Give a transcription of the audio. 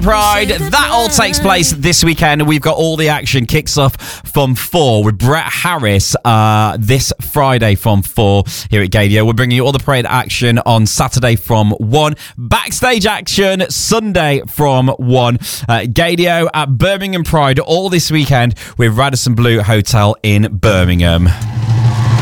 Pride. That all takes place this weekend. We've got all the action. Kicks off from 4 with Brett Harris this Friday from 4 here at Gaydio. We're bringing you all the parade action on Saturday from 1. Backstage action Sunday from 1. Gaydio at Birmingham Pride all this weekend with Radisson Blu Hotel in Birmingham.